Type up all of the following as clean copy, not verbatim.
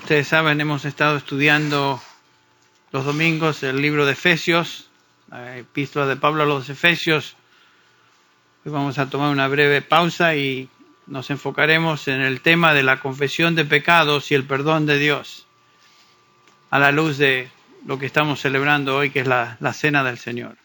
ustedes saben, hemos estado estudiando los domingos el libro de Efesios, la epístola de Pablo a los Efesios. Hoy vamos a tomar una breve pausa y nos enfocaremos en el tema de la confesión de pecados y el perdón de Dios, a la luz de lo que estamos celebrando hoy, que es la Cena del Señor.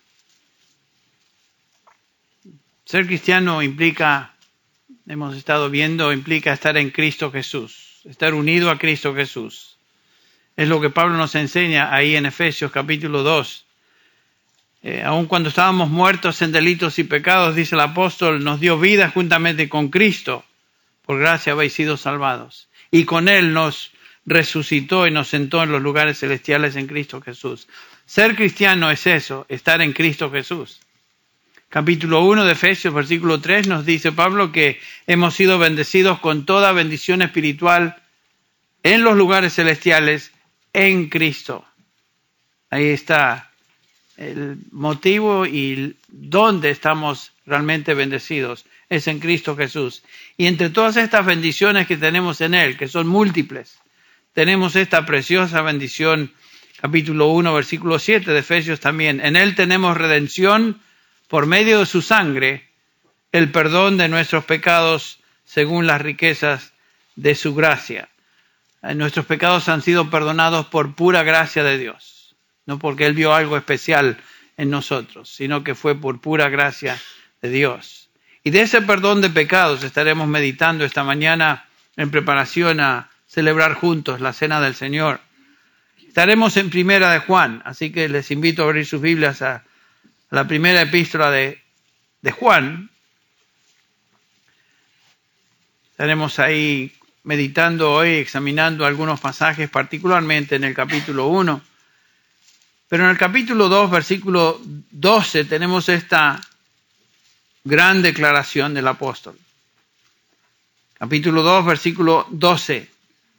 Ser cristiano implica, hemos estado viendo, implica estar en Cristo Jesús, estar unido a Cristo Jesús. Es lo que Pablo nos enseña ahí en Efesios capítulo 2. Aun cuando estábamos muertos en delitos y pecados, dice el apóstol, nos dio vida juntamente con Cristo. Por gracia habéis sido salvados. Y con Él nos resucitó y nos sentó en los lugares celestiales en Cristo Jesús. Ser cristiano es eso, estar en Cristo Jesús. Capítulo 1 de Efesios, versículo 3, nos dice Pablo que hemos sido bendecidos con toda bendición espiritual en los lugares celestiales en Cristo. Ahí está el motivo y dónde estamos realmente bendecidos, es en Cristo Jesús. Y entre todas estas bendiciones que tenemos en Él, que son múltiples, tenemos esta preciosa bendición, capítulo 1, versículo 7 de Efesios también. En Él tenemos redención por medio de su sangre, el perdón de nuestros pecados según las riquezas de su gracia. Nuestros pecados han sido perdonados por pura gracia de Dios, no porque Él vio algo especial en nosotros, sino que fue por pura gracia de Dios. Y de ese perdón de pecados estaremos meditando esta mañana en preparación a celebrar juntos la Cena del Señor. Estaremos en Primera de Juan, así que les invito a abrir sus Biblias a la primera epístola de Juan. Estaremos ahí meditando hoy, examinando algunos pasajes, particularmente en el capítulo 1. Pero en el capítulo 2, versículo 12, tenemos esta gran declaración del apóstol. Capítulo 2, versículo 12.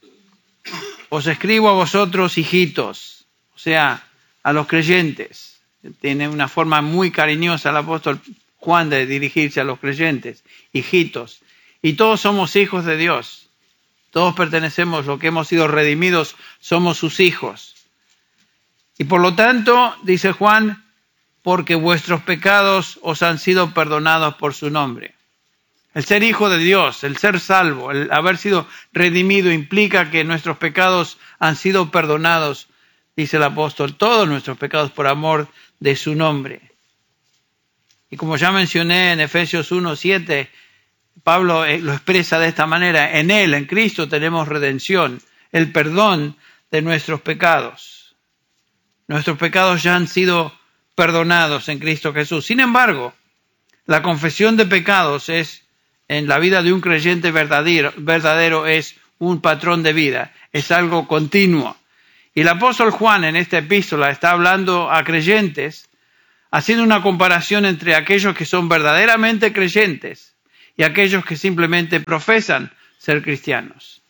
Os escribo a vosotros, hijitos, o sea, a los creyentes. Tiene una forma muy cariñosa el apóstol Juan de dirigirse a los creyentes, hijitos. Y todos somos hijos de Dios. Todos pertenecemos, lo que hemos sido redimidos, somos sus hijos. Y por lo tanto, dice Juan, porque vuestros pecados os han sido perdonados por su nombre. El ser hijo de Dios, el ser salvo, el haber sido redimido implica que nuestros pecados han sido perdonados, dice el apóstol, todos nuestros pecados por amor de su nombre. Y como ya mencioné en Efesios 1:7, Pablo lo expresa de esta manera: en Él, en Cristo, tenemos redención, el perdón de nuestros pecados. Nuestros pecados ya han sido perdonados en Cristo Jesús. Sin embargo, la confesión de pecados es, en la vida de un creyente verdadero, es un patrón de vida, es algo continuo. Y el apóstol Juan en esta epístola está hablando a creyentes, haciendo una comparación entre aquellos que son verdaderamente creyentes y aquellos que simplemente profesan ser cristianos.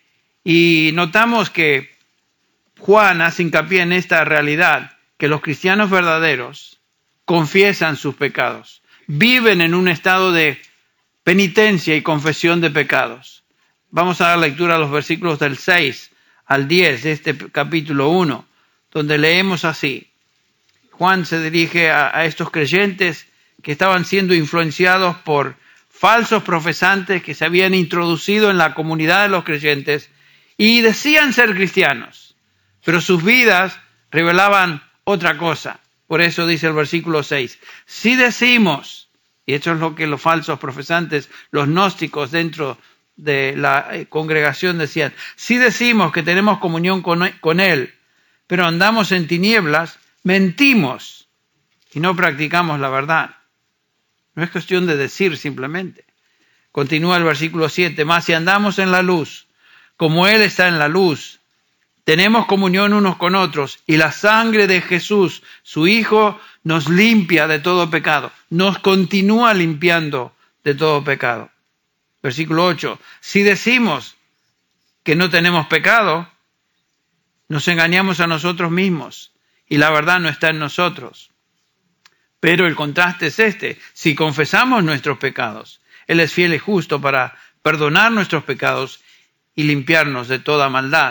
Y notamos que Juan hace hincapié en esta realidad, que los cristianos verdaderos confiesan sus pecados, viven en un estado de penitencia y confesión de pecados. Vamos a dar lectura a los versículos del 6 al 10 de este capítulo 1, donde leemos así. Juan se dirige a estos creyentes que estaban siendo influenciados por falsos profesantes que se habían introducido en la comunidad de los creyentes y decían ser cristianos, pero sus vidas revelaban otra cosa. Por eso dice el versículo 6, si decimos, y esto es lo que los falsos profesantes, los gnósticos dentro de la congregación decían, si decimos que tenemos comunión con Él, pero andamos en tinieblas, mentimos y no practicamos la verdad. No es cuestión de decir simplemente. Continúa el versículo 7, mas si andamos en la luz, como Él está en la luz, tenemos comunión unos con otros, y la sangre de Jesús, su Hijo, nos limpia de todo pecado, nos continúa limpiando de todo pecado. Versículo 8, si decimos que no tenemos pecado, nos engañamos a nosotros mismos, y la verdad no está en nosotros. Pero el contraste es este: si confesamos nuestros pecados, Él es fiel y justo para perdonar nuestros pecados y limpiarnos de toda maldad.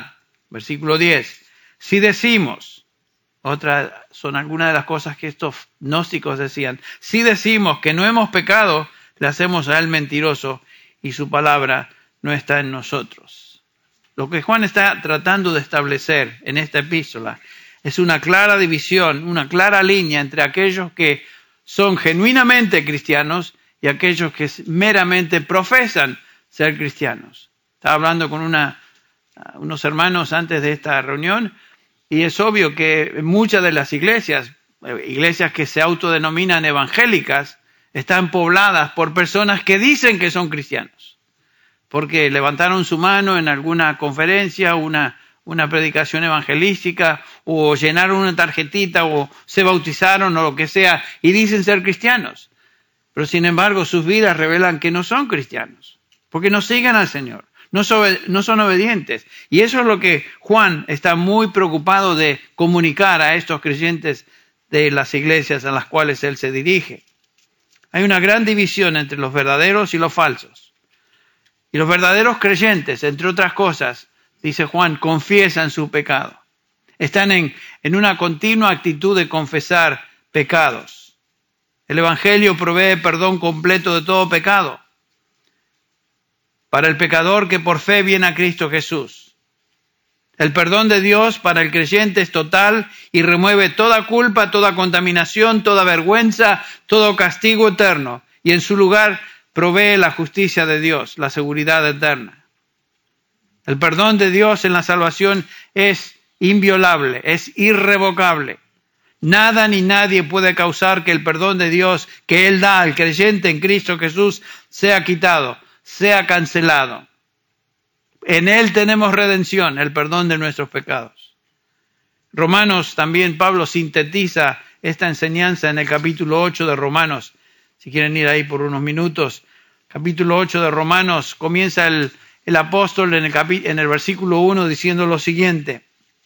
Versículo 10. Si decimos, son algunas de las cosas que estos gnósticos decían, si decimos que no hemos pecado, le hacemos a él mentiroso y su palabra no está en nosotros. Lo que Juan está tratando de establecer en esta epístola es una clara división, una clara línea entre aquellos que son genuinamente cristianos y aquellos que meramente profesan ser cristianos. Estaba hablando con unos hermanos antes de esta reunión y es obvio que muchas de las iglesias que se autodenominan evangélicas, están pobladas por personas que dicen que son cristianos, porque levantaron su mano en alguna conferencia, una predicación evangelística, o llenaron una tarjetita, o se bautizaron, o lo que sea, y dicen ser cristianos. Pero sin embargo, sus vidas revelan que no son cristianos, porque no siguen al Señor, no son obedientes. Y eso es lo que Juan está muy preocupado de comunicar a estos creyentes de las iglesias a las cuales él se dirige. Hay una gran división entre los verdaderos y los falsos. Y los verdaderos creyentes, entre otras cosas, dice Juan, confiesan su pecado. Están en una continua actitud de confesar pecados. El Evangelio provee perdón completo de todo pecado para el pecador que por fe viene a Cristo Jesús. El perdón de Dios para el creyente es total y remueve toda culpa, toda contaminación, toda vergüenza, todo castigo eterno. Y en su lugar provee la justicia de Dios, la seguridad eterna. El perdón de Dios en la salvación es inviolable, es irrevocable. Nada ni nadie puede causar que el perdón de Dios que Él da al creyente en Cristo Jesús sea quitado, sea cancelado. En Él tenemos redención, el perdón de nuestros pecados. Romanos, también Pablo sintetiza esta enseñanza en el capítulo 8 de Romanos. Si quieren ir ahí por unos minutos. Capítulo 8 de Romanos, comienza el apóstol en el versículo 1 diciendo lo siguiente.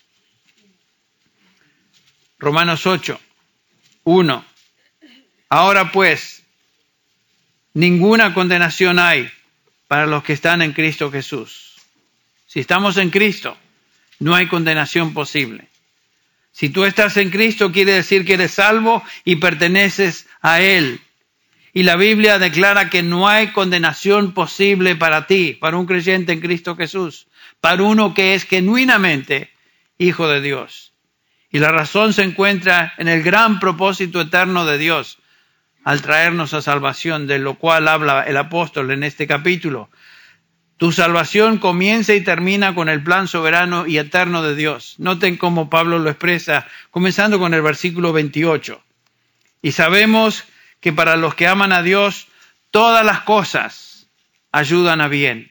Romanos 8, 1. Ahora pues, ninguna condenación hay para los que están en Cristo Jesús. Si estamos en Cristo, no hay condenación posible. Si tú estás en Cristo, quiere decir que eres salvo y perteneces a Él. Y la Biblia declara que no hay condenación posible para ti, para un creyente en Cristo Jesús, para uno que es genuinamente hijo de Dios. Y la razón se encuentra en el gran propósito eterno de Dios al traernos a salvación, de lo cual habla el apóstol en este capítulo. Tu salvación comienza y termina con el plan soberano y eterno de Dios. Noten cómo Pablo lo expresa, comenzando con el versículo 28. Y sabemos que para los que aman a Dios, todas las cosas ayudan a bien.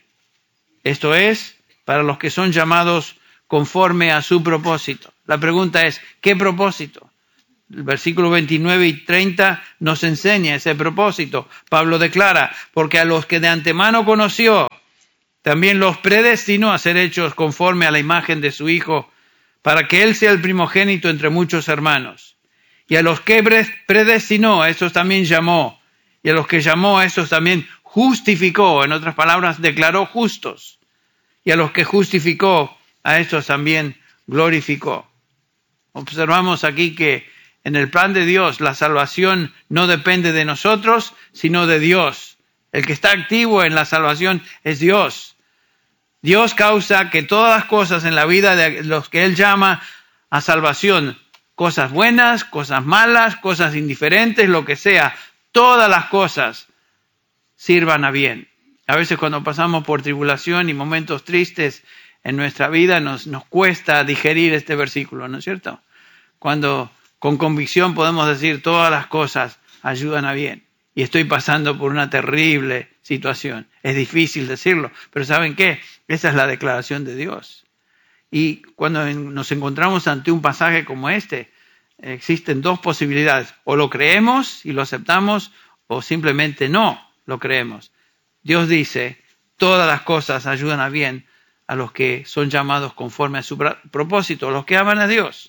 Esto es, para los que son llamados conforme a su propósito. La pregunta es, ¿qué propósito? El versículo 29 y 30 nos enseña ese propósito. Pablo declara, porque a los que de antemano conoció, también los predestinó a ser hechos conforme a la imagen de su Hijo, para que Él sea el primogénito entre muchos hermanos. Y a los que predestinó, a estos también llamó. Y a los que llamó, a estos también justificó. En otras palabras, declaró justos. Y a los que justificó, a estos también glorificó. Observamos aquí que en el plan de Dios, la salvación no depende de nosotros, sino de Dios. El que está activo en la salvación es Dios. Dios causa que todas las cosas en la vida de los que Él llama a salvación, cosas buenas, cosas malas, cosas indiferentes, lo que sea, todas las cosas sirvan a bien. A veces cuando pasamos por tribulación y momentos tristes en nuestra vida nos cuesta digerir este versículo, ¿no es cierto? Cuando con convicción podemos decir todas las cosas ayudan a bien. Y estoy pasando por una terrible situación. Es difícil decirlo, pero ¿saben qué? Esa es la declaración de Dios. Y cuando nos encontramos ante un pasaje como este, existen dos posibilidades. O lo creemos y lo aceptamos, o simplemente no lo creemos. Dios dice, todas las cosas ayudan a bien a los que son llamados conforme a su propósito, a los que aman a Dios.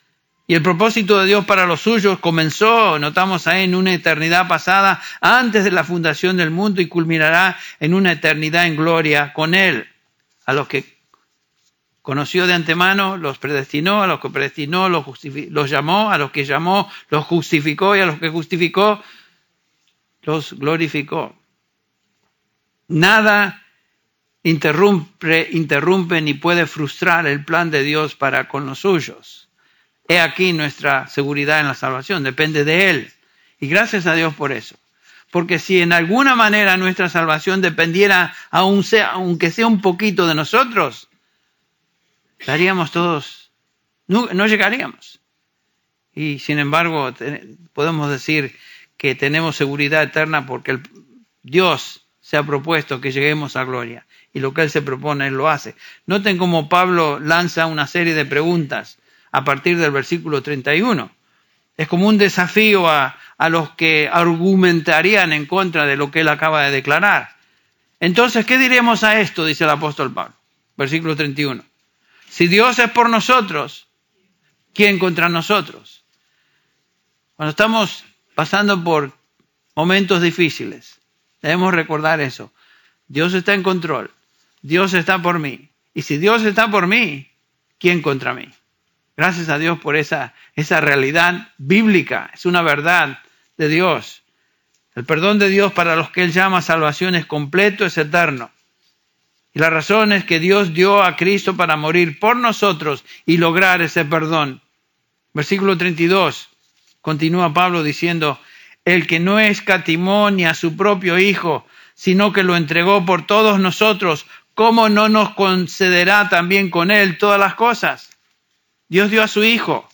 Y el propósito de Dios para los suyos comenzó, notamos ahí, en una eternidad pasada, antes de la fundación del mundo, y culminará en una eternidad en gloria con Él. A los que conoció de antemano, los predestinó, a los que predestinó, los llamó, a los que llamó, los justificó y a los que justificó, los glorificó. Nada interrumpe ni puede frustrar el plan de Dios para con los suyos. He aquí nuestra seguridad en la salvación, depende de Él. Y gracias a Dios por eso. Porque si en alguna manera nuestra salvación dependiera, aunque sea un poquito de nosotros, estaríamos todos, no llegaríamos. Y sin embargo, podemos decir que tenemos seguridad eterna porque Dios se ha propuesto que lleguemos a gloria. Y lo que Él se propone, Él lo hace. Noten cómo Pablo lanza una serie de preguntas a partir del versículo 31. Es como un desafío a los que argumentarían en contra de lo que él acaba de declarar. Entonces, ¿qué diremos a esto? Dice el apóstol Pablo. Versículo 31. Si Dios es por nosotros, ¿quién contra nosotros? Cuando estamos pasando por momentos difíciles, debemos recordar eso. Dios está en control. Dios está por mí. Y si Dios está por mí, ¿quién contra mí? Gracias a Dios por esa realidad bíblica. Es una verdad de Dios. El perdón de Dios para los que Él llama salvación es completo, es eterno. Y la razón es que Dios dio a Cristo para morir por nosotros y lograr ese perdón. Versículo 32, continúa Pablo diciendo, el que no escatimó ni a su propio Hijo, sino que lo entregó por todos nosotros, ¿cómo no nos concederá también con Él todas las cosas? Dios dio a su Hijo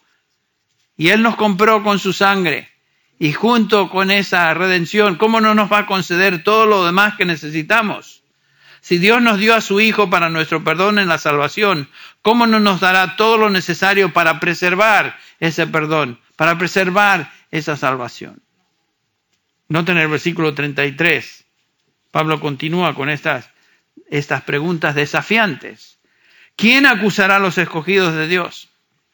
y Él nos compró con su sangre. Y junto con esa redención, ¿cómo no nos va a conceder todo lo demás que necesitamos? Si Dios nos dio a su Hijo para nuestro perdón en la salvación, ¿cómo no nos dará todo lo necesario para preservar ese perdón, para preservar esa salvación? Noten el versículo 33. Pablo continúa con estas preguntas desafiantes. ¿Quién acusará a los escogidos de Dios?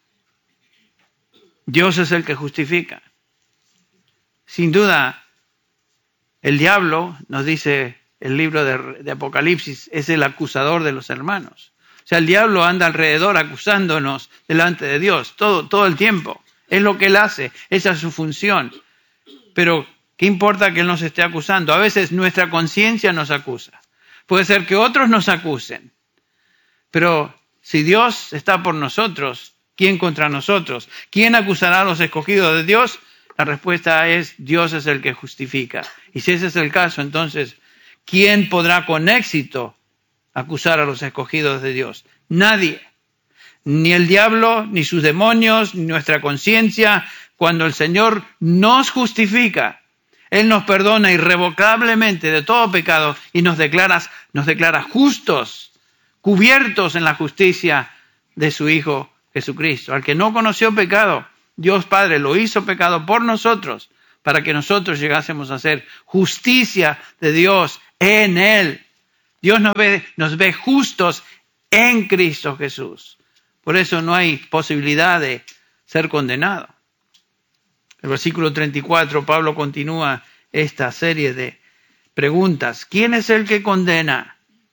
Dios es el que justifica. Sin duda, el diablo, nos dice el libro de Apocalipsis, es el acusador de los hermanos. O sea, el diablo anda alrededor acusándonos delante de Dios todo el tiempo. Es lo que él hace, esa es su función. Pero, ¿qué importa que él nos esté acusando? A veces nuestra conciencia nos acusa. Puede ser que otros nos acusen. Pero si Dios está por nosotros, ¿quién contra nosotros? ¿Quién acusará a los escogidos de Dios? La respuesta es, Dios es el que justifica. Y si ese es el caso, entonces, ¿quién podrá con éxito acusar a los escogidos de Dios? Nadie. Ni el diablo, ni sus demonios, ni nuestra conciencia. Cuando el Señor nos justifica, Él nos perdona irrevocablemente de todo pecado y nos declara justos, cubiertos en la justicia de su Hijo Jesucristo. Al que no conoció pecado, Dios Padre lo hizo pecado por nosotros, para que nosotros llegásemos a ser justicia de Dios en Él. Dios nos ve justos en Cristo Jesús. Por eso no hay posibilidad de ser condenado. El versículo 34, Pablo continúa esta serie de preguntas. ¿Quién es el que condena?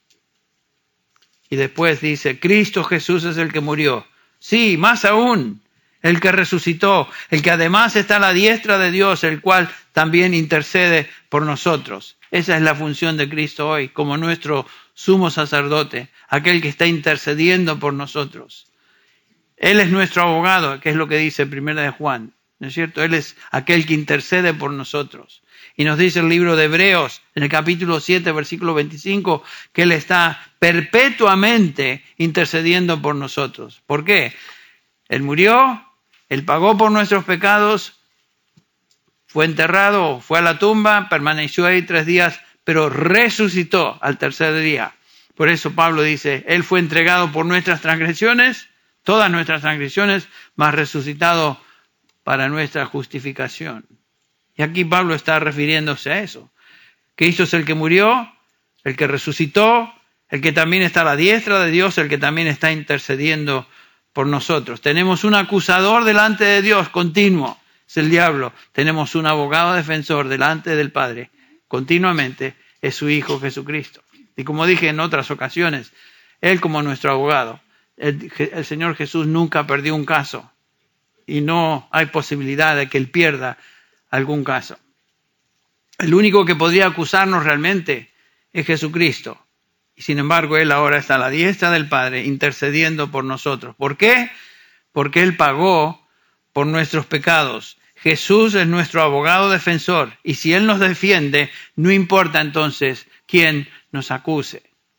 Y después dice, Cristo Jesús es el que murió. Sí, más aún, el que resucitó, el que además está a la diestra de Dios, el cual también intercede por nosotros. Esa es la función de Cristo hoy, como nuestro sumo sacerdote, aquel que está intercediendo por nosotros. Él es nuestro abogado, que es lo que dice 1 de Juan, ¿no es cierto? Él es aquel que intercede por nosotros. Y nos dice el libro de Hebreos, en el capítulo 7, versículo 25, que Él está perpetuamente intercediendo por nosotros. ¿Por qué? Él murió, Él pagó por nuestros pecados, fue enterrado, fue a la tumba, permaneció ahí 3 días, pero resucitó al tercer día. Por eso Pablo dice, Él fue entregado por nuestras transgresiones, todas nuestras transgresiones, mas resucitado para nuestra justificación. Y aquí Pablo está refiriéndose a eso. Cristo es el que murió, el que resucitó, el que también está a la diestra de Dios, el que también está intercediendo por nosotros. Tenemos un acusador delante de Dios continuo, es el diablo. Tenemos un abogado defensor delante del Padre, continuamente, es su Hijo Jesucristo. Y como dije en otras ocasiones, Él como nuestro abogado El Señor Jesús nunca perdió un caso y no hay posibilidad de que Él pierda algún caso. El único que podría acusarnos realmente es Jesucristo. Y sin embargo, Él ahora está a la diestra del Padre intercediendo por nosotros. ¿Por qué? Porque Él pagó por nuestros pecados. Jesús es nuestro abogado defensor. Y si Él nos defiende, no importa entonces quién nos acuse.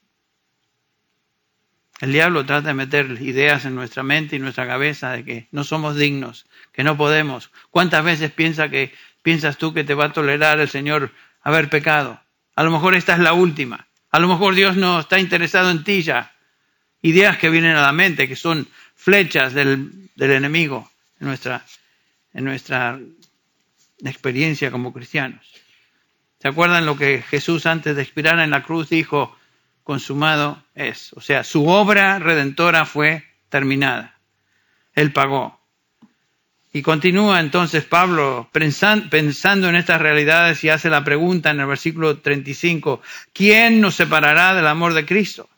El diablo trata de meter ideas en nuestra mente y nuestra cabeza de que no somos dignos, que no podemos. ¿Cuántas veces piensas tú que te va a tolerar el Señor haber pecado? A lo mejor esta es la última. A lo mejor Dios no está interesado en ti ya. Ideas que vienen a la mente, que son flechas del enemigo en nuestra experiencia como cristianos. ¿Se acuerdan lo que Jesús antes de expirar en la cruz dijo? Consumado es. O sea, su obra redentora fue terminada. Él pagó. Y continúa entonces Pablo pensando en estas realidades y hace la pregunta en el versículo 35. ¿Quién nos separará del amor de Cristo?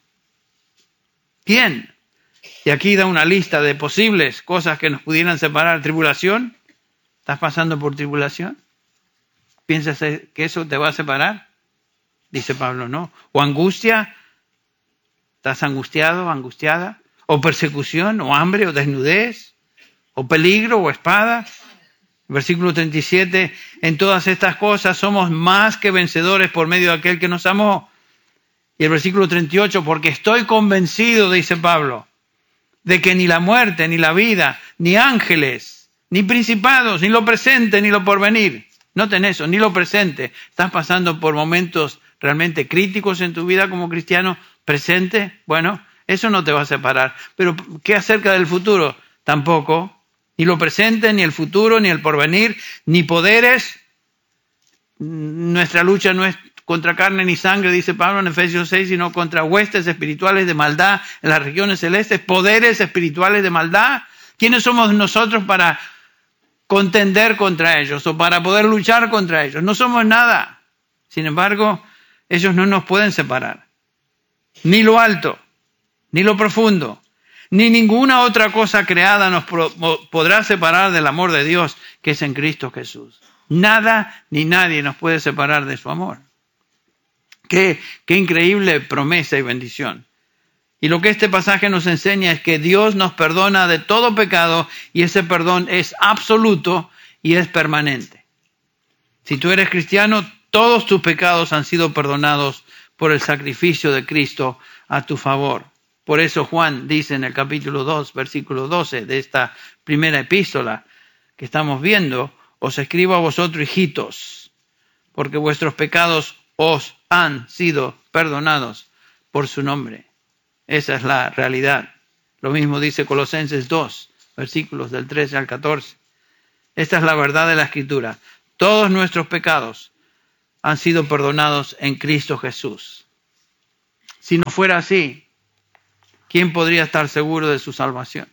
¿Quién? Y aquí da una lista de posibles cosas que nos pudieran separar. ¿Tribulación? ¿Estás pasando por tribulación? ¿Piensas que eso te va a separar? Dice Pablo, no. ¿O angustia? ¿Estás angustiado, angustiada? ¿O persecución? ¿O hambre? ¿O desnudez? ¿O peligro? ¿O espada? Versículo 37. En todas estas cosas somos más que vencedores por medio de aquel que nos amó. Y el versículo 38. Porque estoy convencido, dice Pablo, de que ni la muerte, ni la vida, ni ángeles, ni principados, ni lo presente, ni lo porvenir. Noten eso, ni lo presente. Estás pasando por momentos realmente críticos en tu vida como cristiano. Presente, bueno, eso no te va a separar. Pero ¿qué acerca del futuro? Tampoco. Ni lo presente, ni el futuro, ni el porvenir, ni poderes. Nuestra lucha no es contra carne ni sangre, dice Pablo en Efesios 6, sino contra huestes espirituales de maldad en las regiones celestes, poderes espirituales de maldad. ¿Quiénes somos nosotros para contender contra ellos o para poder luchar contra ellos? No somos nada. Sin embargo, ellos no nos pueden separar. Ni lo alto, ni lo profundo, ni ninguna otra cosa creada nos podrá separar del amor de Dios que es en Cristo Jesús. Nada ni nadie nos puede separar de su amor. Qué increíble promesa y bendición. Y lo que este pasaje nos enseña es que Dios nos perdona de todo pecado y ese perdón es absoluto y es permanente. Si tú eres cristiano, todos tus pecados han sido perdonados por el sacrificio de Cristo a tu favor. Por eso Juan dice en el capítulo 2, versículo 12 de esta primera epístola que estamos viendo, os escribo a vosotros, hijitos, porque vuestros pecados os han sido perdonados por su nombre. Esa es la realidad. Lo mismo dice Colosenses 2, versículos del 13 al 14. Esta es la verdad de la Escritura. Todos nuestros pecados han sido perdonados en Cristo Jesús. Si no fuera así, ¿quién podría estar seguro de su salvación?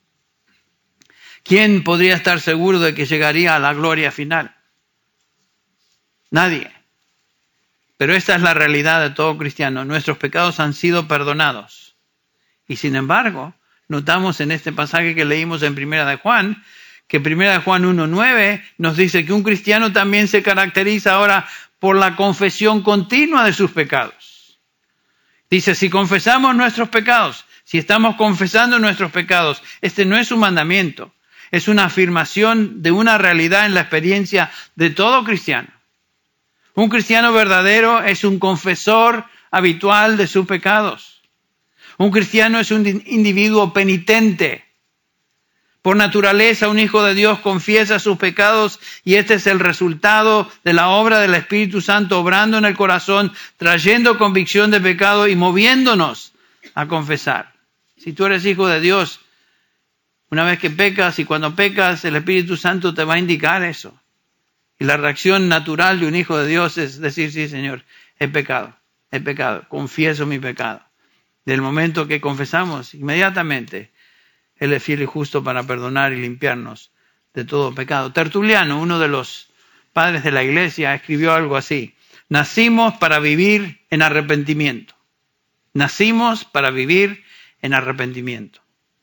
¿Quién podría estar seguro de que llegaría a la gloria final? Nadie. Pero esta es la realidad de todo cristiano. Nuestros pecados han sido perdonados. Y sin embargo, notamos en este pasaje que leímos en Primera de Juan, que Primera de Juan 1:9 nos dice que un cristiano también se caracteriza ahora por la confesión continua de sus pecados. Dice, si confesamos nuestros pecados, si estamos confesando nuestros pecados, este no es un mandamiento, es una afirmación de una realidad en la experiencia de todo cristiano. Un cristiano verdadero es un confesor habitual de sus pecados. Un cristiano es un individuo penitente. Por naturaleza, un hijo de Dios confiesa sus pecados y este es el resultado de la obra del Espíritu Santo obrando en el corazón, trayendo convicción de pecado y moviéndonos a confesar. Si tú eres hijo de Dios, una vez que pecas y cuando pecas, el Espíritu Santo te va a indicar eso. Y la reacción natural de un hijo de Dios es decir, sí, Señor, he pecado, confieso mi pecado. Del momento que confesamos, inmediatamente, Él es fiel y justo para perdonar y limpiarnos de todo pecado. Tertuliano, uno de los padres de la iglesia, escribió algo así. Nacimos para vivir en arrepentimiento. Nacimos para vivir en arrepentimiento.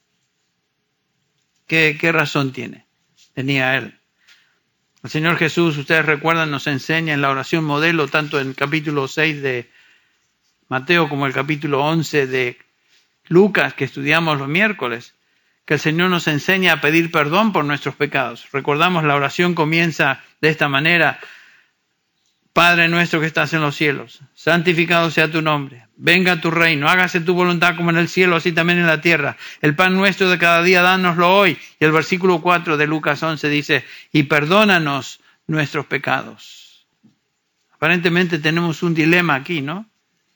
¿Qué razón tenía él? El Señor Jesús, ustedes recuerdan, nos enseña en la oración modelo, tanto en el capítulo 6 de Mateo como el capítulo 11 de Lucas, que estudiamos los miércoles, que el Señor nos enseña a pedir perdón por nuestros pecados. Recordamos, la oración comienza de esta manera: Padre nuestro que estás en los cielos, santificado sea tu nombre, venga tu reino, hágase tu voluntad como en el cielo, así también en la tierra. El pan nuestro de cada día, dánoslo hoy. Y el versículo 4 de Lucas 11 dice: y perdónanos nuestros pecados. Aparentemente tenemos un dilema aquí, ¿no?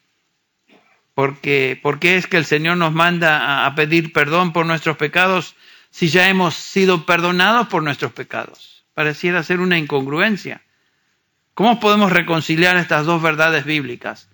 ¿Por qué es que el Señor nos manda a pedir perdón por nuestros pecados si ya hemos sido perdonados por nuestros pecados? Pareciera ser una incongruencia. ¿Cómo podemos reconciliar estas dos verdades bíblicas?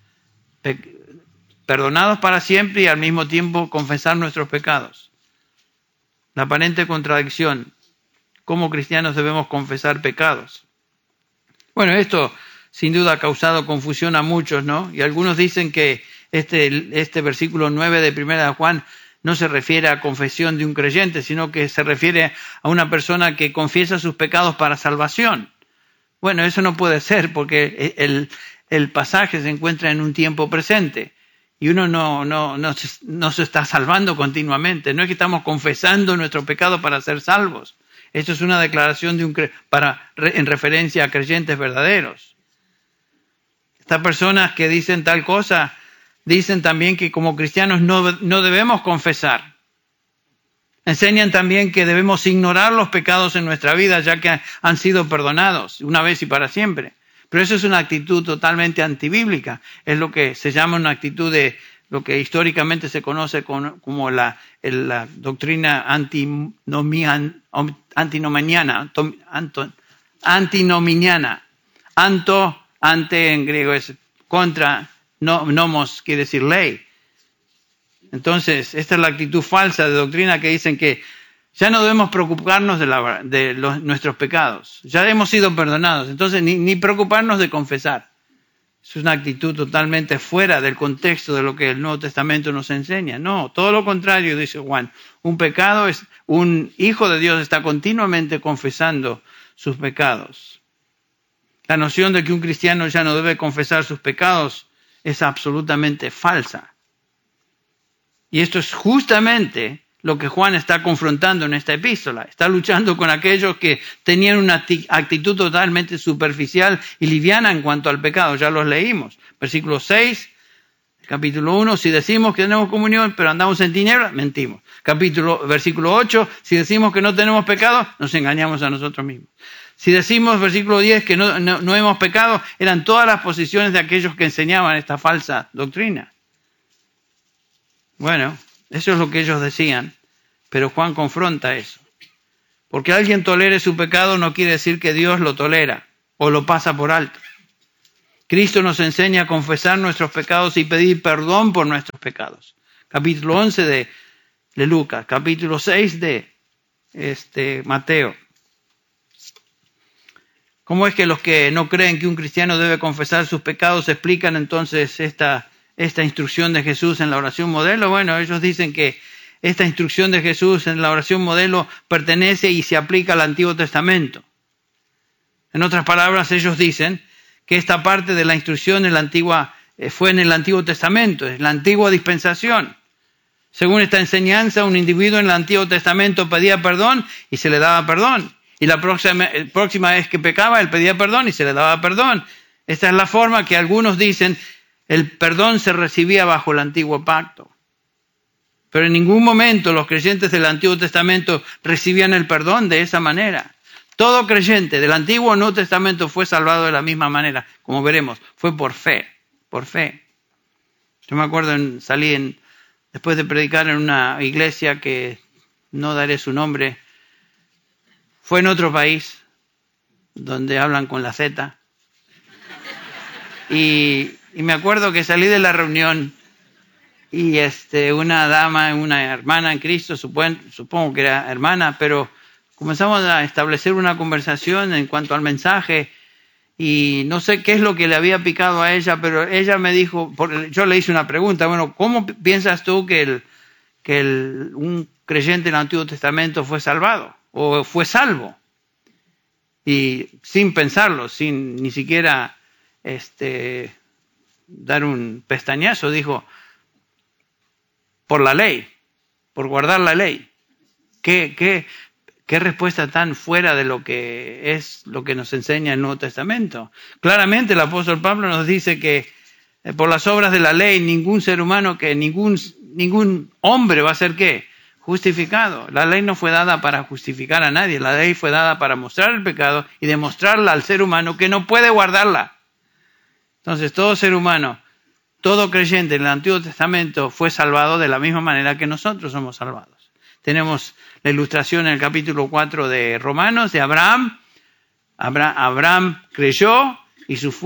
Perdonados para siempre y al mismo tiempo confesar nuestros pecados. La aparente contradicción. ¿Cómo cristianos debemos confesar pecados? Bueno, esto sin duda ha causado confusión a muchos, ¿no? Y algunos dicen que este versículo 9 de 1 de Juan no se refiere a confesión de un creyente, sino que se refiere a una persona que confiesa sus pecados para salvación. Bueno, eso no puede ser, porque el pasaje se encuentra en un tiempo presente y uno no se está salvando continuamente. No es que estamos confesando nuestro pecado para ser salvos. Esto es una declaración en referencia a creyentes verdaderos. Estas personas que dicen tal cosa dicen también que como cristianos no debemos confesar. Enseñan también que debemos ignorar los pecados en nuestra vida ya que han sido perdonados una vez y para siempre. Pero eso es una actitud totalmente antibíblica. Es lo que se llama una actitud de lo que históricamente se conoce como la doctrina antinominiana. Ante en griego es contra, nomos quiere decir ley. Entonces, esta es la actitud falsa de doctrina que dicen que ya no debemos preocuparnos de nuestros pecados. Ya hemos sido perdonados, entonces ni preocuparnos de confesar. Es una actitud totalmente fuera del contexto de lo que el Nuevo Testamento nos enseña. No, todo lo contrario, dice Juan. Un hijo de Dios está continuamente confesando sus pecados. La noción de que un cristiano ya no debe confesar sus pecados es absolutamente falsa. Y esto es justamente lo que Juan está confrontando en esta epístola. Está luchando con aquellos que tenían una actitud totalmente superficial y liviana en cuanto al pecado. Ya los leímos. Versículo 6, capítulo 1, si decimos que tenemos comunión pero andamos en tinieblas, mentimos. Versículo 8, si decimos que no tenemos pecado, nos engañamos a nosotros mismos. Si decimos, versículo 10, que no hemos pecado, eran todas las posiciones de aquellos que enseñaban esta falsa doctrina. Bueno, eso es lo que ellos decían, pero Juan confronta eso. Porque alguien tolere su pecado no quiere decir que Dios lo tolera o lo pasa por alto. Cristo nos enseña a confesar nuestros pecados y pedir perdón por nuestros pecados. Capítulo 11 de Lucas, capítulo 6 de Mateo. ¿Cómo es que los que no creen que un cristiano debe confesar sus pecados explican entonces esta instrucción de Jesús en la oración modelo? Bueno, ellos dicen que esta instrucción de Jesús en la oración modelo pertenece y se aplica al Antiguo Testamento. En otras palabras, ellos dicen que esta parte de la instrucción fue en el Antiguo Testamento, es la antigua dispensación. Según esta enseñanza, un individuo en el Antiguo Testamento pedía perdón y se le daba perdón. Y la próxima vez que pecaba, él pedía perdón y se le daba perdón. Esta es la forma que algunos dicen el perdón se recibía bajo el antiguo pacto. Pero en ningún momento los creyentes del Antiguo Testamento recibían el perdón de esa manera. Todo creyente del Antiguo o Nuevo Testamento fue salvado de la misma manera. Como veremos, fue por fe. Por fe. Yo me acuerdo después de predicar en una iglesia que no daré su nombre, fue en otro país donde hablan con la Z. Y me acuerdo que salí de la reunión y una dama, una hermana en Cristo, supongo que era hermana, pero comenzamos a establecer una conversación en cuanto al mensaje y no sé qué es lo que le había picado a ella, pero ella me dijo, yo le hice una pregunta, bueno, ¿cómo piensas tú que que un creyente del Antiguo Testamento fue salvado o fue salvo. Y sin pensarlo, sin ni siquiera dar un pestañazo, dijo, por la ley, por guardar la ley. ¿Qué respuesta tan fuera de lo que es lo que nos enseña el Nuevo Testamento? Claramente el apóstol Pablo nos dice que por las obras de la ley ningún ser humano, ningún hombre va a ser ¿qué? Justificado. La ley no fue dada para justificar a nadie, la ley fue dada para mostrar el pecado y demostrarla al ser humano que no puede guardarla. Entonces todo ser humano, todo creyente en el Antiguo Testamento fue salvado de la misma manera que nosotros somos salvados. Tenemos la ilustración en el capítulo 4 de Romanos de Abraham. Abraham creyó y su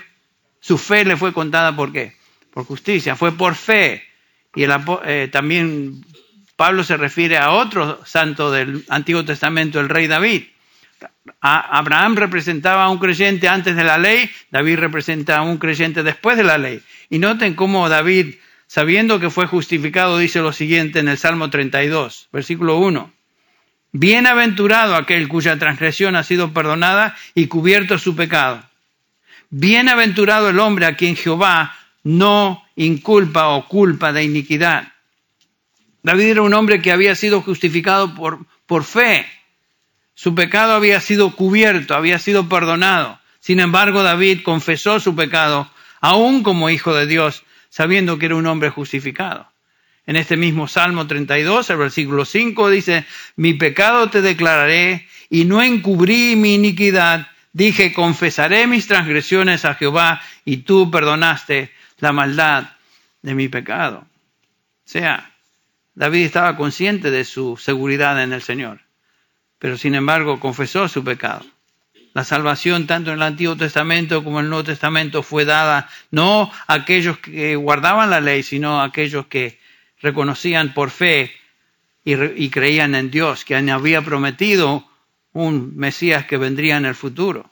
fe le fue contada ¿por qué? Por justicia, fue por fe. Y también Pablo se refiere a otro santo del Antiguo Testamento, el rey David. Abraham representaba a un creyente antes de la ley, David representa a un creyente después de la ley. Y noten cómo David, sabiendo que fue justificado, dice lo siguiente en el Salmo 32, versículo 1. Bienaventurado aquel cuya transgresión ha sido perdonada y cubierto su pecado. Bienaventurado el hombre a quien Jehová no inculpa o culpa de iniquidad. David era un hombre que había sido justificado por fe. Su pecado había sido cubierto, había sido perdonado. Sin embargo, David confesó su pecado, aún como hijo de Dios, sabiendo que era un hombre justificado. En este mismo Salmo 32, el versículo 5 dice, mi pecado te declararé y no encubrí mi iniquidad. Dije, confesaré mis transgresiones a Jehová y tú perdonaste la maldad de mi pecado. O sea, David estaba consciente de su seguridad en el Señor, pero sin embargo confesó su pecado. La salvación tanto en el Antiguo Testamento como en el Nuevo Testamento fue dada no a aquellos que guardaban la ley, sino a aquellos que reconocían por fe y creían en Dios, que había prometido un Mesías que vendría en el futuro.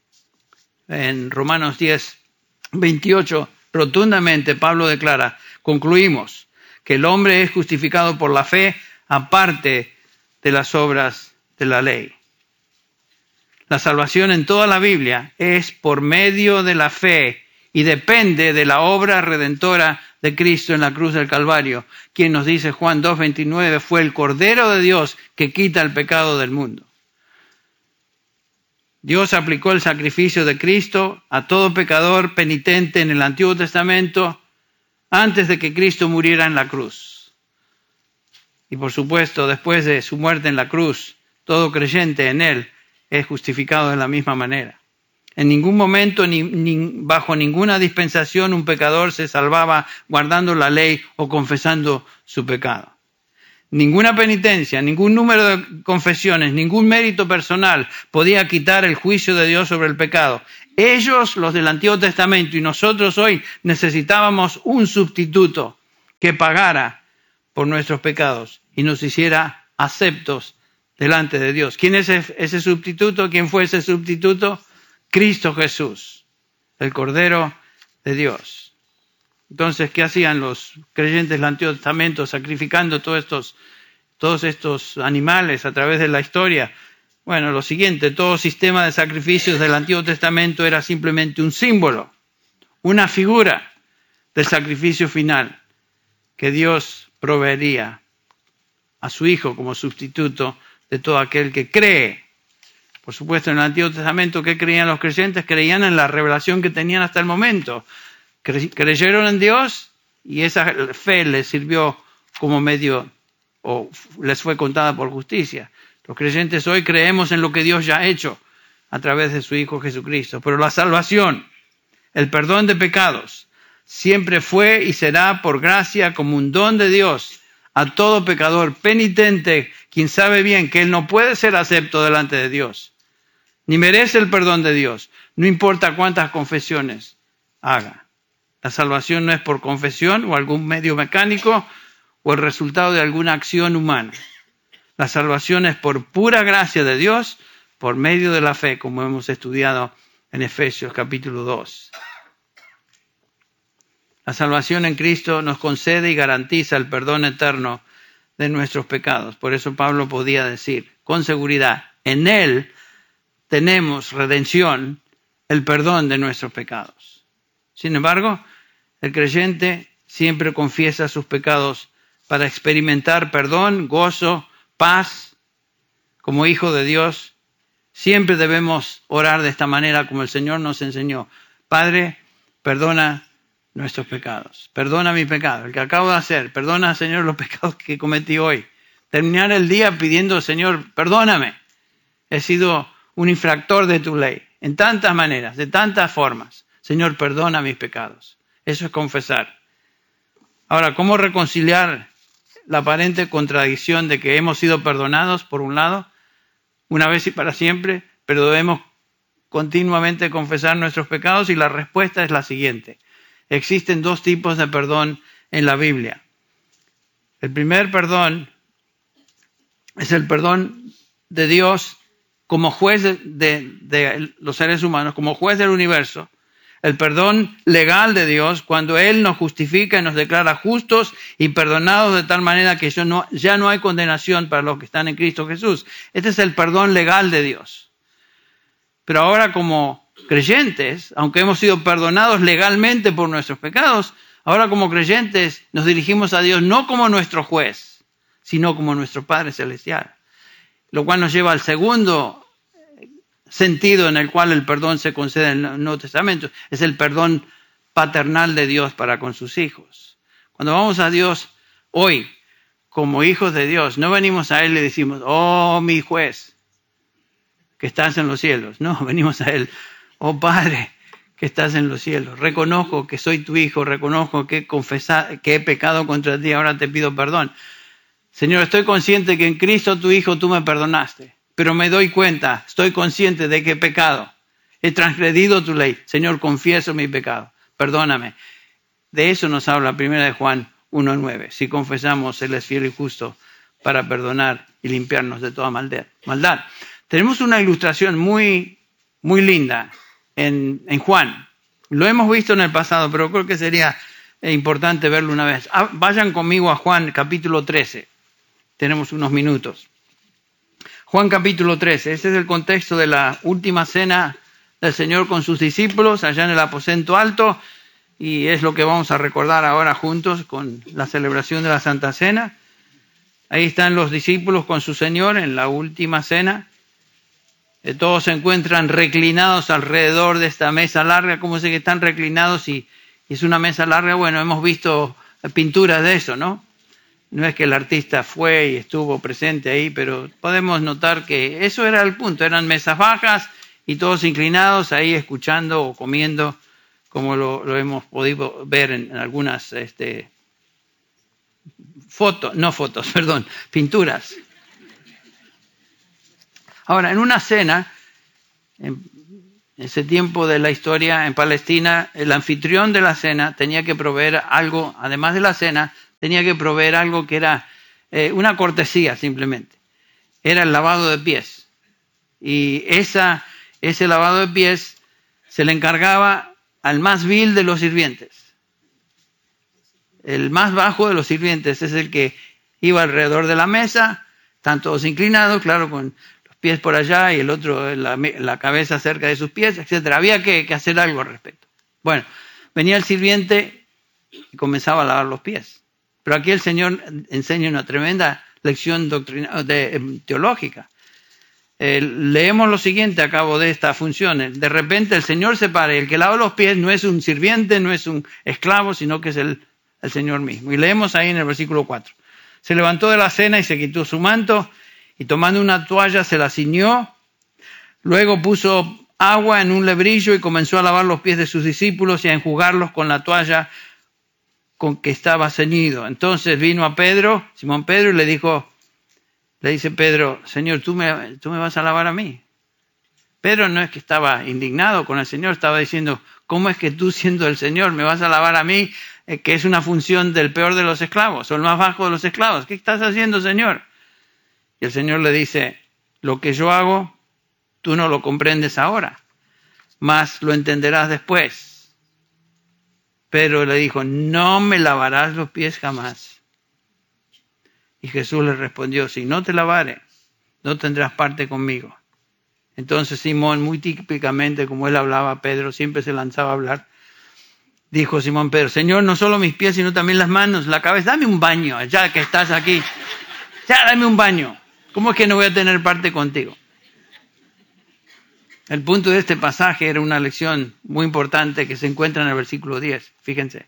En Romanos 10, 28, rotundamente Pablo declara, concluimos que el hombre es justificado por la fe aparte de las obras de la ley. La salvación en toda la Biblia es por medio de la fe y depende de la obra redentora de Cristo en la cruz del Calvario, quien nos dice Juan 2:29, fue el Cordero de Dios que quita el pecado del mundo. Dios aplicó el sacrificio de Cristo a todo pecador penitente en el Antiguo Testamento antes de que Cristo muriera en la cruz. Y por supuesto, después de su muerte en la cruz, todo creyente en Él es justificado de la misma manera. En ningún momento, ni bajo ninguna dispensación, un pecador se salvaba guardando la ley o confesando su pecado. Ninguna penitencia, ningún número de confesiones, ningún mérito personal podía quitar el juicio de Dios sobre el pecado. Ellos, los del Antiguo Testamento, y nosotros hoy necesitábamos un sustituto que pagara por nuestros pecados y nos hiciera aceptos delante de Dios. ¿Quién es ese sustituto? ¿Quién fue ese sustituto? Cristo Jesús, el Cordero de Dios. Entonces, ¿qué hacían los creyentes del Antiguo Testamento sacrificando todos estos animales a través de la historia? Bueno, lo siguiente, todo sistema de sacrificios del Antiguo Testamento era simplemente un símbolo, una figura del sacrificio final que Dios proveería a su Hijo como sustituto de todo aquel que cree. Por supuesto, en el Antiguo Testamento, ¿qué creían los creyentes? Creían en la revelación que tenían hasta el momento. Creyeron en Dios y esa fe les sirvió como medio o les fue contada por justicia. Los creyentes hoy creemos en lo que Dios ya ha hecho a través de su Hijo Jesucristo. Pero la salvación, el perdón de pecados, siempre fue y será por gracia como un don de Dios a todo pecador penitente, quien sabe bien que él no puede ser acepto delante de Dios, ni merece el perdón de Dios, no importa cuántas confesiones haga. La salvación no es por confesión o algún medio mecánico o el resultado de alguna acción humana. La salvación es por pura gracia de Dios, por medio de la fe, como hemos estudiado en Efesios capítulo 2. La salvación en Cristo nos concede y garantiza el perdón eterno de nuestros pecados. Por eso Pablo podía decir con seguridad, en Él tenemos redención, el perdón de nuestros pecados. Sin embargo, el creyente siempre confiesa sus pecados para experimentar perdón, gozo, paz. Como hijo de Dios, siempre debemos orar de esta manera como el Señor nos enseñó. Padre, perdona nuestros pecados. Perdona mi pecado, el que acabo de hacer. Perdona, Señor, los pecados que cometí hoy. Terminar el día pidiendo, Señor, perdóname. He sido un infractor de tu ley. En tantas maneras, de tantas formas. Señor, perdona mis pecados. Eso es confesar. Ahora, ¿cómo reconciliar la aparente contradicción de que hemos sido perdonados, por un lado, una vez y para siempre, pero debemos continuamente confesar nuestros pecados? Y la respuesta es la siguiente. Existen dos tipos de perdón en la Biblia. El primer perdón es el perdón de Dios como juez de los seres humanos, como juez del universo. El perdón legal de Dios cuando Él nos justifica y nos declara justos y perdonados de tal manera que ya no hay condenación para los que están en Cristo Jesús. Este es el perdón legal de Dios. Pero ahora como creyentes, aunque hemos sido perdonados legalmente por nuestros pecados, ahora como creyentes nos dirigimos a Dios no como nuestro juez, sino como nuestro Padre Celestial. Lo cual nos lleva al segundo sentido en el cual el perdón se concede en el Nuevo Testamento. Es el perdón paternal de Dios para con sus hijos. Cuando vamos a Dios hoy, como hijos de Dios, no venimos a Él y le decimos, oh, mi juez, que estás en los cielos. No, venimos a Él, oh Padre, que estás en los cielos. Reconozco que soy tu hijo, reconozco que he pecado contra ti, ahora te pido perdón. Señor, estoy consciente que en Cristo tu Hijo tú me perdonaste, pero me doy cuenta, estoy consciente de que he pecado, he transgredido tu ley. Señor, confieso mi pecado, perdóname. De eso nos habla 1 Juan 1:9. Si confesamos, Él es fiel y justo para perdonar y limpiarnos de toda maldad. Tenemos una ilustración muy, muy linda en Juan. Lo hemos visto en el pasado, pero creo que sería importante verlo una vez. Vayan conmigo a Juan capítulo 13. Tenemos unos minutos. Juan capítulo 13. Ese es el contexto de la última cena del Señor con sus discípulos allá en el aposento alto. Y es lo que vamos a recordar ahora juntos con la celebración de la Santa Cena. Ahí están los discípulos con su Señor en la última cena. Todos se encuentran reclinados alrededor de esta mesa larga. ¿Cómo sé que están reclinados y es una mesa larga? Bueno, hemos visto pinturas de eso, ¿no? No es que el artista fue y estuvo presente ahí, pero podemos notar que eso era el punto. Eran mesas bajas y todos inclinados ahí escuchando o comiendo, como lo hemos podido ver en algunas pinturas. Ahora, en una cena, en ese tiempo de la historia en Palestina, el anfitrión de la cena tenía que proveer algo, además de la cena, tenía que proveer algo que era una cortesía simplemente. Era el lavado de pies. Y ese lavado de pies se le encargaba al más vil de los sirvientes. El más bajo de los sirvientes es el que iba alrededor de la mesa, están todos inclinados, claro, con los pies por allá y el otro, la cabeza cerca de sus pies, etc. Había que hacer algo al respecto. Bueno, venía el sirviente y comenzaba a lavar los pies. Pero aquí el Señor enseña una tremenda lección teológica. Leemos lo siguiente a cabo de esta función. De repente el Señor se para y el que lava los pies no es un sirviente, no es un esclavo, sino que es el Señor mismo. Y leemos ahí en el versículo 4. Se levantó de la cena y se quitó su manto y tomando una toalla se la ciñó. Luego puso agua en un lebrillo y comenzó a lavar los pies de sus discípulos y a enjugarlos con la toalla con que estaba ceñido. Entonces vino a Pedro, Simón Pedro, y le dice Pedro, Señor, ¿tú me vas a lavar a mí? Pedro no es que estaba indignado con el Señor, estaba diciendo, ¿cómo es que tú siendo el Señor me vas a lavar a mí, que es una función del peor de los esclavos, o el más bajo de los esclavos? ¿Qué estás haciendo, Señor? Y el Señor le dice, lo que yo hago, tú no lo comprendes ahora, mas lo entenderás después. Pedro le dijo, no me lavarás los pies jamás. Y Jesús le respondió, si no te lavare, no tendrás parte conmigo. Entonces Simón, muy típicamente como él hablaba, Pedro siempre se lanzaba a hablar, dijo Simón Pedro, Señor, no solo mis pies, sino también las manos, la cabeza, dame un baño, ya que estás aquí, ya dame un baño. ¿Cómo es que no voy a tener parte contigo? El punto de este pasaje era una lección muy importante que se encuentra en el versículo 10. Fíjense.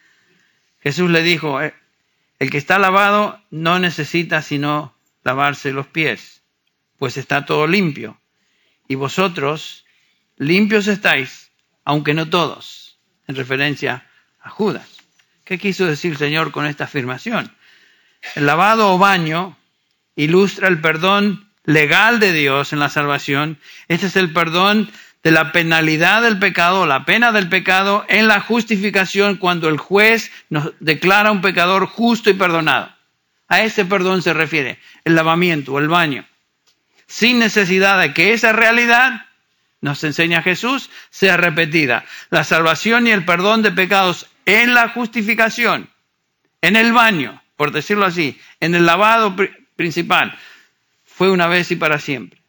Jesús le dijo, el que está lavado no necesita sino lavarse los pies, pues está todo limpio. Y vosotros limpios estáis, aunque no todos, en referencia a Judas. ¿Qué quiso decir el Señor con esta afirmación? El lavado o baño ilustra el perdón legal de Dios en la salvación. Este es el perdón de la penalidad del pecado, la pena del pecado en la justificación cuando el juez nos declara un pecador justo y perdonado. A ese perdón se refiere el lavamiento o el baño. Sin necesidad de que esa realidad, nos enseña Jesús, sea repetida. La salvación y el perdón de pecados en la justificación, en el baño, por decirlo así, en el lavado principal, fue una vez y para siempre.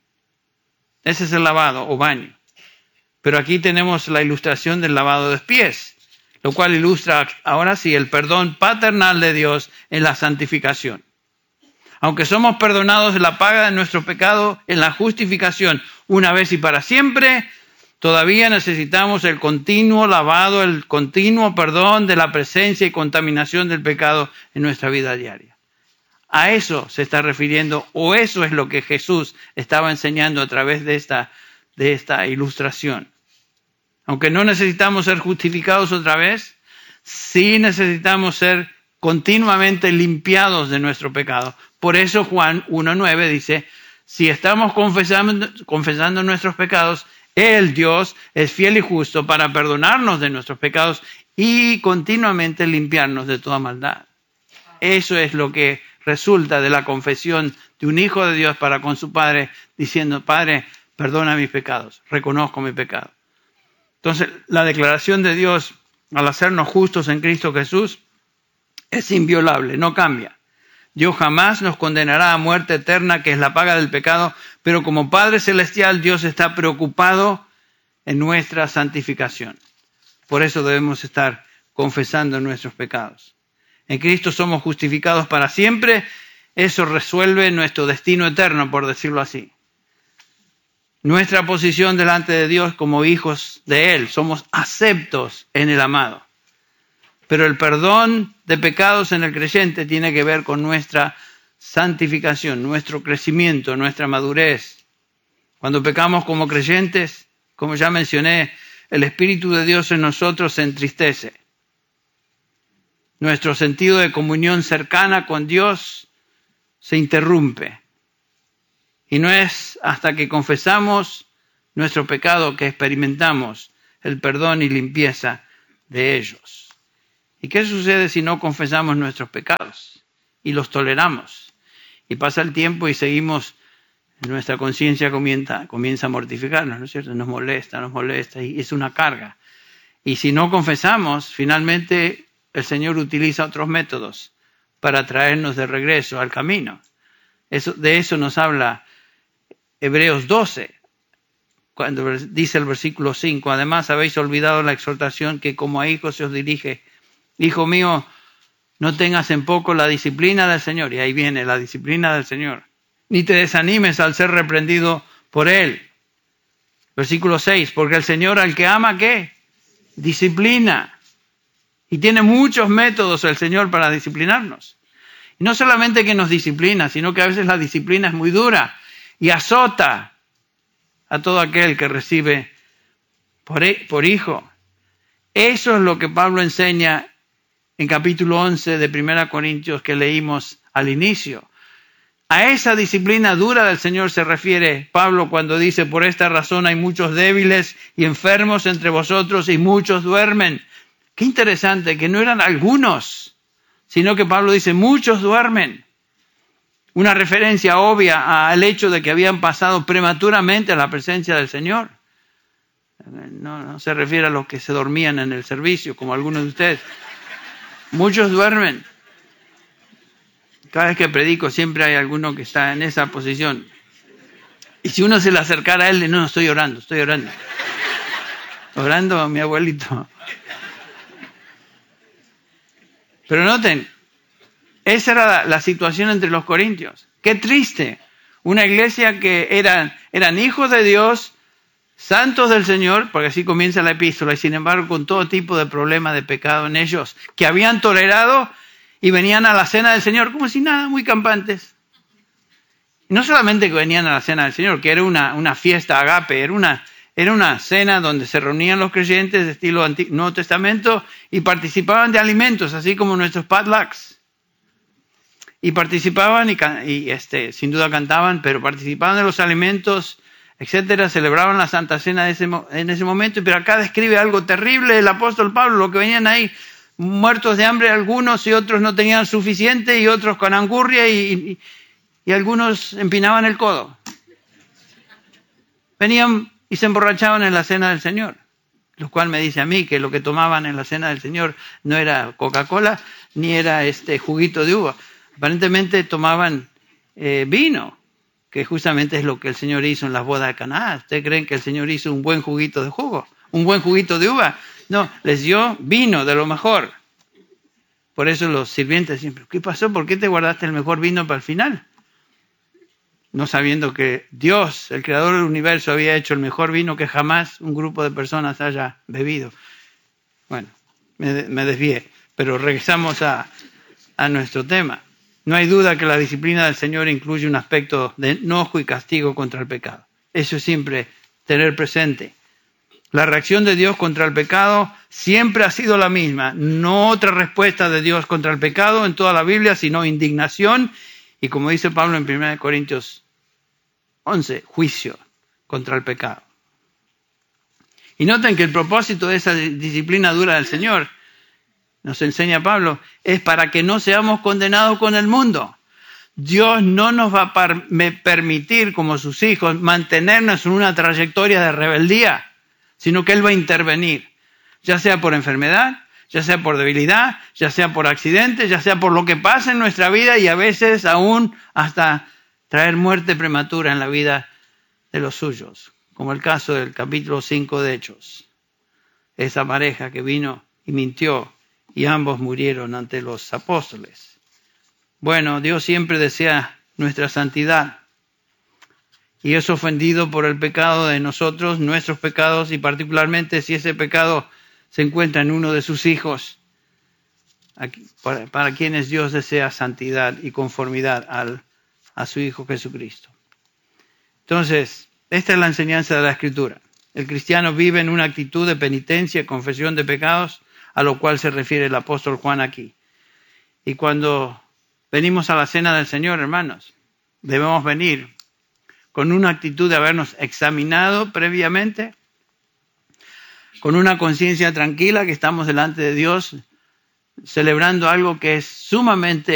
Ese es el lavado o baño. Pero aquí tenemos la ilustración del lavado de pies, lo cual ilustra ahora sí el perdón paternal de Dios en la santificación. Aunque somos perdonados de la paga de nuestro pecado en la justificación una vez y para siempre, todavía necesitamos el continuo lavado, el continuo perdón de la presencia y contaminación del pecado en nuestra vida diaria. A eso se está refiriendo, o eso es lo que Jesús estaba enseñando a través de esta ilustración. Aunque no necesitamos ser justificados otra vez, sí necesitamos ser continuamente limpiados de nuestro pecado. Por eso Juan 1:9 dice, si estamos confesando nuestros pecados, Él, Dios, es fiel y justo para perdonarnos de nuestros pecados y continuamente limpiarnos de toda maldad. Eso es lo que resulta de la confesión de un hijo de Dios para con su Padre, diciendo, Padre, perdona mis pecados, reconozco mi pecado. Entonces, la declaración de Dios al hacernos justos en Cristo Jesús es inviolable, no cambia. Dios jamás nos condenará a muerte eterna, que es la paga del pecado, pero como Padre Celestial, Dios está preocupado en nuestra santificación. Por eso debemos estar confesando nuestros pecados. En Cristo somos justificados para siempre. Eso resuelve nuestro destino eterno, por decirlo así. Nuestra posición delante de Dios como hijos de Él. Somos aceptos en el amado. Pero el perdón de pecados en el creyente tiene que ver con nuestra santificación, nuestro crecimiento, nuestra madurez. Cuando pecamos como creyentes, como ya mencioné, el Espíritu de Dios en nosotros se entristece. Nuestro sentido de comunión cercana con Dios se interrumpe. Y no es hasta que confesamos nuestro pecado que experimentamos el perdón y limpieza de ellos. ¿Y qué sucede si no confesamos nuestros pecados y los toleramos? Y pasa el tiempo y seguimos, nuestra conciencia comienza a mortificarnos, ¿no es cierto? Nos molesta y es una carga. Y si no confesamos, finalmente el Señor utiliza otros métodos para traernos de regreso al camino. De eso nos habla Hebreos 12, cuando dice el versículo 5, además habéis olvidado la exhortación que como a hijos se os dirige. Hijo mío, no tengas en poco la disciplina del Señor. Y ahí viene la disciplina del Señor. Ni te desanimes al ser reprendido por Él. Versículo 6, porque el Señor al que ama, ¿qué? Disciplina. Y tiene muchos métodos el Señor para disciplinarnos. Y no solamente que nos disciplina, sino que a veces la disciplina es muy dura y azota a todo aquel que recibe por hijo. Eso es lo que Pablo enseña en capítulo 11 de 1 Corintios que leímos al inicio. A esa disciplina dura del Señor se refiere Pablo cuando dice, por esta razón hay muchos débiles y enfermos entre vosotros y muchos duermen. Qué interesante que no eran algunos, sino que Pablo dice, muchos duermen. Una referencia obvia al hecho de que habían pasado prematuramente a la presencia del Señor. No se refiere a los que se dormían en el servicio, como algunos de ustedes. Muchos duermen. Cada vez que predico siempre hay alguno que está en esa posición. Y si uno se le acercara a él, no, estoy orando. Orando a mi abuelito. Pero noten, esa era la situación entre los corintios. Qué triste. Una iglesia que eran hijos de Dios, santos del Señor, porque así comienza la epístola, y sin embargo con todo tipo de problemas de pecado en ellos, que habían tolerado y venían a la cena del Señor como si nada, muy campantes. Y no solamente que venían a la cena del Señor, que era una fiesta agape, era una cena donde se reunían los creyentes de estilo Nuevo Testamento y participaban de alimentos, así como nuestros potlucks. Y participaban y sin duda cantaban, pero participaban de los alimentos, etcétera, celebraban la Santa Cena en ese momento. Pero acá describe algo terrible el apóstol Pablo, lo que venían ahí, muertos de hambre algunos y otros no tenían suficiente y otros con angurria y algunos empinaban el codo. Venían y se emborrachaban en la cena del Señor, lo cual me dice a mí que lo que tomaban en la cena del Señor no era Coca-Cola ni era juguito de uva. Aparentemente tomaban vino, que justamente es lo que el Señor hizo en las bodas de Caná. ¿Ustedes creen que el Señor hizo un buen juguito de jugo? ¿Un buen juguito de uva? No, les dio vino de lo mejor. Por eso los sirvientes siempre, ¿qué pasó? ¿Por qué te guardaste el mejor vino para el final? No sabiendo que Dios, el creador del universo, había hecho el mejor vino que jamás un grupo de personas haya bebido. Bueno, me desvié, pero regresamos a nuestro tema. No hay duda que la disciplina del Señor incluye un aspecto de enojo y castigo contra el pecado. Eso es siempre tener presente. La reacción de Dios contra el pecado siempre ha sido la misma. No otra respuesta de Dios contra el pecado en toda la Biblia, sino indignación y, como dice Pablo en 1 Corintios 11, juicio contra el pecado. Y noten que el propósito de esa disciplina dura del Señor, nos enseña Pablo, es para que no seamos condenados con el mundo. Dios no nos va a permitir, como sus hijos, mantenernos en una trayectoria de rebeldía, sino que Él va a intervenir, ya sea por enfermedad, ya sea por debilidad, ya sea por accidente, ya sea por lo que pasa en nuestra vida y a veces aún hasta traer muerte prematura en la vida de los suyos, como el caso del capítulo 5 de Hechos. Esa pareja que vino y mintió y ambos murieron ante los apóstoles. Bueno, Dios siempre desea nuestra santidad y es ofendido por el pecado de nosotros, nuestros pecados, y particularmente si ese pecado se encuentra en uno de sus hijos, para quienes Dios desea santidad y conformidad a su Hijo Jesucristo. Entonces, esta es la enseñanza de la Escritura. El cristiano vive en una actitud de penitencia y confesión de pecados, a lo cual se refiere el apóstol Juan aquí. Y cuando venimos a la cena del Señor, hermanos, debemos venir con una actitud de habernos examinado previamente, con una conciencia tranquila que estamos delante de Dios, celebrando algo que es sumamente